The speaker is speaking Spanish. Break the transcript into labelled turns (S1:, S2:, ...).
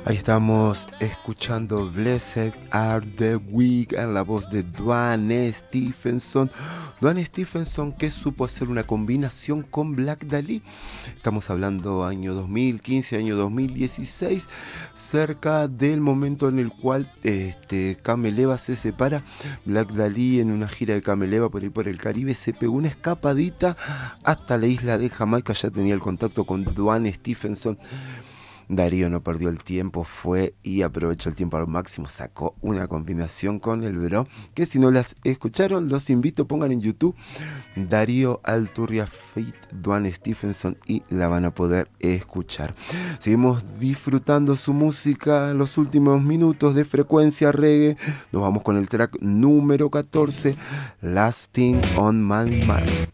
S1: Ahí estamos escuchando Blessed Are the Weak en la voz de Duane Stephenson. Duane Stephenson que supo hacer una combinación con Black Dahlia. Estamos hablando año 2015, año 2016, cerca del momento en el cual Cameleva se separa. Black Dahlia en una gira de Cameleva por ahí por el Caribe se pegó una escapadita hasta la isla de Jamaica. Ya tenía el contacto con Duane Stephenson. Darío no perdió el tiempo, fue y aprovechó el tiempo al máximo, sacó una combinación con el bro, que si no las escucharon, los invito, pongan en YouTube Darío Alturria feat. Duane Stephenson y la van a poder escuchar. Seguimos disfrutando su música en los últimos minutos de Frecuencia Reggae. Nos vamos con el track número 14, Last Thing on My Mind.